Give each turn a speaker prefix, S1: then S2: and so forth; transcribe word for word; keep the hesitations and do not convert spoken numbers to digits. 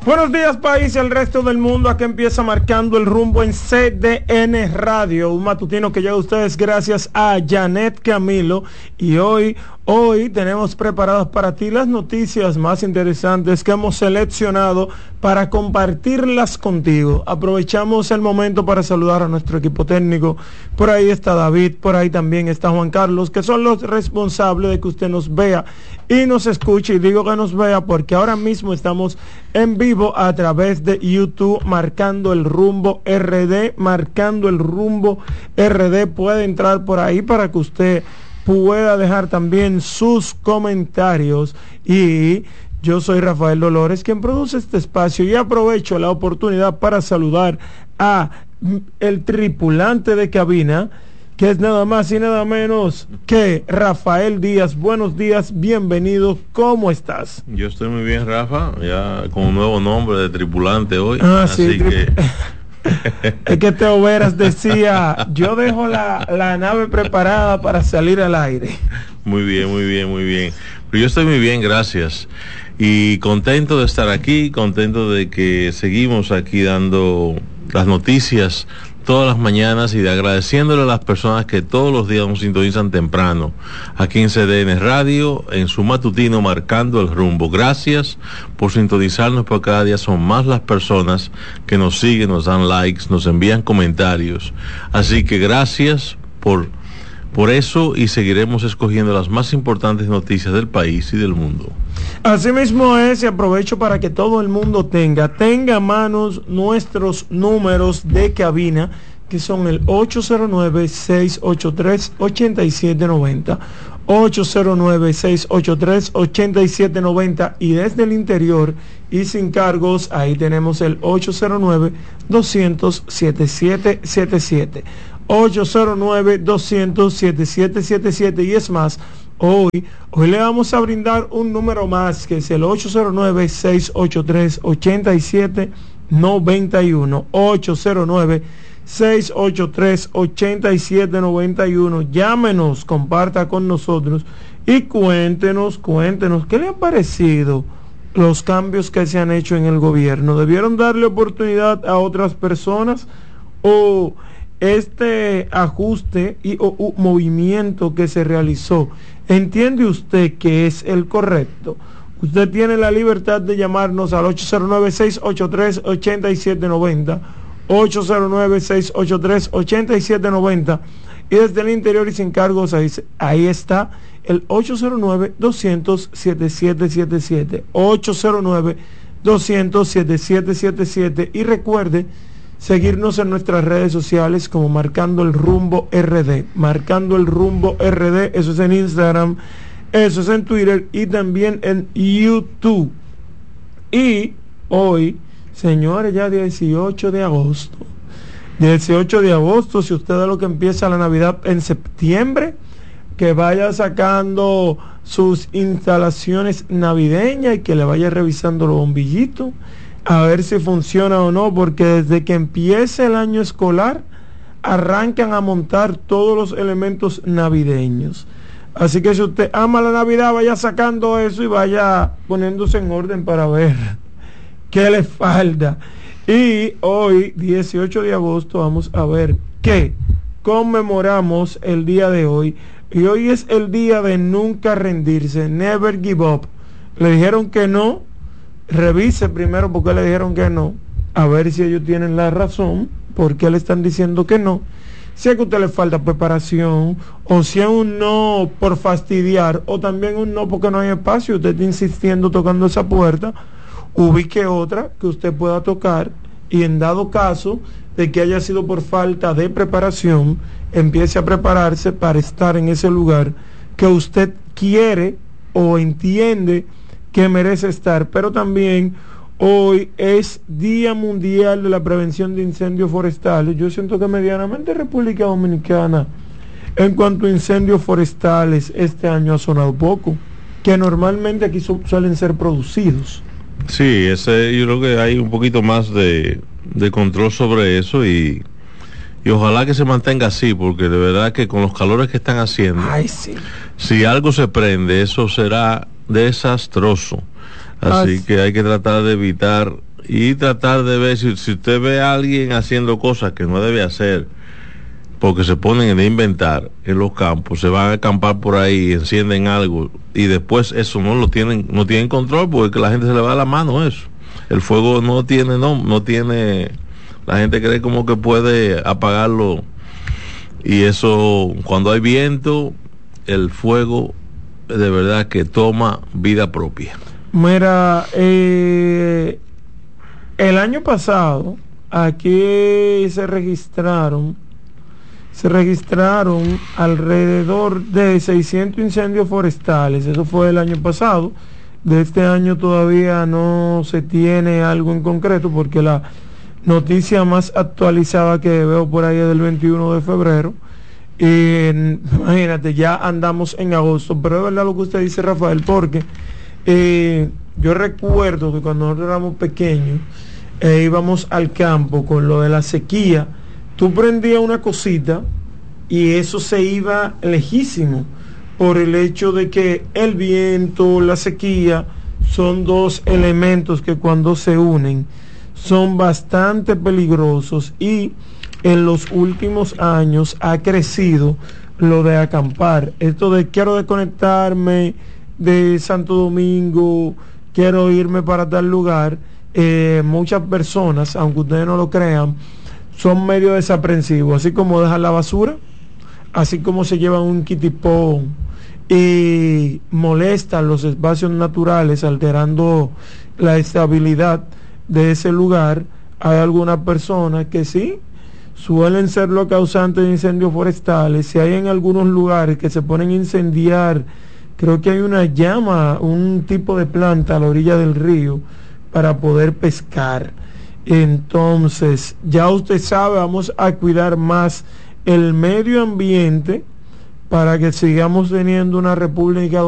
S1: Buenos días, país y el resto del mundo. Aquí empieza Marcando el Rumbo en C D N Radio, un matutino que llega a ustedes gracias a Janet Camilo. Y hoy, hoy tenemos preparadas para ti las noticias más interesantes que hemos seleccionado para compartirlas contigo. Aprovechamos el momento para saludar a nuestro equipo técnico. Por ahí está David, por ahí también está Juan Carlos, que son los responsables de que usted nos vea y nos escuche. Y digo que nos vea porque ahora mismo estamos en vivo a través de YouTube, Marcando el Rumbo R D, Marcando el Rumbo R D. Puede entrar por ahí para que usted pueda dejar también sus comentarios. Y yo soy Rafael Dolores, quien produce este espacio, y aprovecho la oportunidad para saludar a el tripulante de cabina, que es nada más y nada menos que Rafael Díaz. Buenos días, bienvenido, ¿cómo estás?
S2: Yo estoy muy bien, Rafa, ya con un nuevo nombre de tripulante hoy.
S1: Ah,
S2: así
S1: sí,
S2: que...
S1: es que Teo Veras decía, yo dejo la, la nave preparada para salir al aire.
S2: Muy bien, muy bien, muy bien. Pero yo estoy muy bien, gracias. Y contento de estar aquí, contento de que seguimos aquí dando las noticias todas las mañanas y de agradeciéndole a las personas que todos los días nos sintonizan temprano aquí en C D N Radio, en su matutino Marcando el Rumbo. Gracias por sintonizarnos, porque cada día son más las personas que nos siguen, nos dan likes, nos envían comentarios. Así que gracias por, por eso, y seguiremos escogiendo las más importantes noticias del país y del mundo.
S1: Así mismo es, y aprovecho para que todo el mundo tenga, tenga a manos nuestros números de cabina, que son el ocho cero nueve, seis ocho tres, ocho siete nueve cero, ocho cero nueve, seis ocho tres, ocho siete nueve cero, y desde el interior y sin cargos, ahí tenemos el ocho cero nueve, dos cero cero, siete siete siete siete, ocho cero nueve, dos cero cero, siete siete siete siete. Y es más, Hoy, hoy le vamos a brindar un número más, que es el ocho cero nueve, seis ocho tres, ocho siete nueve uno, ocho cero nueve, seis ocho tres, ocho siete nueve uno. Llámenos, comparta con nosotros y cuéntenos, cuéntenos qué le han parecido los cambios que se han hecho en el gobierno. ¿Debieron darle oportunidad a otras personas, o este ajuste y o, o, movimiento que se realizó, entiende usted que es el correcto? Usted tiene la libertad de llamarnos al ocho cero nueve, seis ocho tres, ocho siete nueve cero, ocho cero nueve, seis ocho tres, ocho siete nueve cero, y desde el interior y sin cargos, ahí, ahí está el ocho cero nueve, dos cero cero, siete siete siete siete, ocho cero nueve, dos cero cero, siete siete siete siete. Y recuerde seguirnos en nuestras redes sociales como Marcando el Rumbo R D, Marcando el Rumbo R D, eso es en Instagram, eso es en Twitter y también en YouTube. Y hoy, señores, ya dieciocho de agosto, dieciocho de agosto, si usted es lo que empieza la Navidad en septiembre, que vaya sacando sus instalaciones navideñas y que le vaya revisando los bombillitos, a ver si funciona o no, porque desde que empiece el año escolar arrancan a montar todos los elementos navideños. Así que si usted ama la Navidad, vaya sacando eso y vaya poniéndose en orden para ver qué le falta. Y hoy, dieciocho de agosto, vamos a ver qué conmemoramos el día de hoy. Y hoy es el día de nunca rendirse, never give up. Le dijeron que no, revise primero por qué le dijeron que no, a ver si ellos tienen la razón, por qué le están diciendo que no. Si es que a usted le falta preparación, o si es un no por fastidiar, o también un no porque no hay espacio, usted está insistiendo tocando esa puerta, ubique otra que usted pueda tocar, y en dado caso de que haya sido por falta de preparación, empiece a prepararse para estar en ese lugar que usted quiere o entiende que merece estar. Pero también hoy es Día Mundial de la Prevención de Incendios Forestales. Yo siento que medianamente República Dominicana, en cuanto a incendios forestales, este año ha sonado poco, que normalmente aquí su suelen ser producidos.
S2: Sí, ese, yo creo que hay un poquito más de, de control sobre eso, y, y ojalá que se mantenga así, porque de verdad que con los calores que están haciendo,
S1: ay, sí,
S2: si algo se prende, eso será desastroso. Así, así que hay que tratar de evitar y tratar de ver si, si usted ve a alguien haciendo cosas que no debe hacer, porque se ponen a inventar en los campos, se van a acampar por ahí, encienden algo y después eso no lo tienen, no tienen control, porque la gente se le va a la mano eso. El fuego no tiene, no, no tiene, la gente cree como que puede apagarlo, y eso, cuando hay viento, el fuego de verdad que toma vida propia.
S1: Mira, eh, el año pasado aquí se registraron se registraron alrededor de seiscientos incendios forestales. Eso fue el año pasado. De este año todavía no se tiene algo en concreto, porque la noticia más actualizada que veo por ahí es del veintiuno de febrero. Y imagínate, ya andamos en agosto. Pero es verdad lo que usted dice, Rafael, porque eh, yo recuerdo que cuando nosotros éramos pequeños eh, íbamos al campo con lo de la sequía. Tú prendías una cosita y eso se iba lejísimo, por el hecho de que el viento, la sequía, son dos elementos que cuando se unen son bastante peligrosos, y en los últimos años ha crecido lo de acampar. Esto de quiero desconectarme de Santo Domingo, quiero irme para tal lugar. Eh, muchas personas, aunque ustedes no lo crean, son medio desaprensivos, así como dejan la basura, así como se llevan un kitipón y molestan los espacios naturales, alterando la estabilidad de ese lugar. Hay algunas personas que sí suelen ser los causantes de incendios forestales. Si hay en algunos lugares que se ponen a incendiar, creo que hay una llama, un tipo de planta a la orilla del río para poder pescar. Entonces, ya usted sabe, vamos a cuidar más el medio ambiente para que sigamos teniendo una república